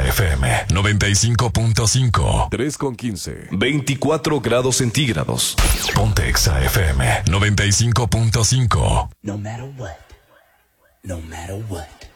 FM 95.5. 3:15. 24 grados centígrados. Ponte Exa FM 95.5. No matter what. No matter what.